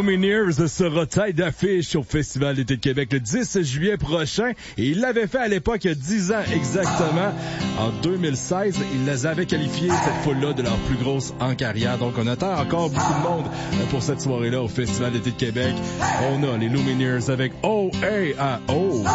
Lumineers sera tête d'affiche au Festival d'été de Québec le 10 juillet prochain. Et il l'avait fait à l'époque, il y a 10 ans exactement. En 2016, ils les avaient qualifiés, cette foule-là, de leur plus grosse en carrière. Donc, on attend encore beaucoup de monde pour cette soirée-là au Festival d'été de Québec. On a les Lumineers avec O-A-O.